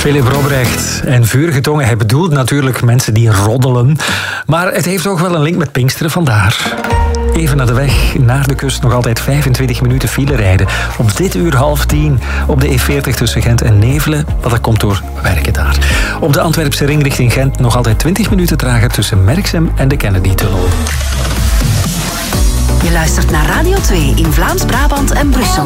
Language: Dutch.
Philip Robrecht en Vurige Tongen. Hij bedoelt natuurlijk mensen die roddelen. Maar het heeft ook wel een link met Pinksteren, vandaar. Even naar de weg, naar de kust, nog altijd 25 minuten file rijden. Op dit uur 9:30 op de E40 tussen Gent en Nevelen. Want dat komt door werken daar. Op de Antwerpse ring richting Gent nog altijd 20 minuten trager tussen Merksem en de Kennedy-tunnel. Je luistert naar Radio 2 in Vlaams-Brabant en Brussel.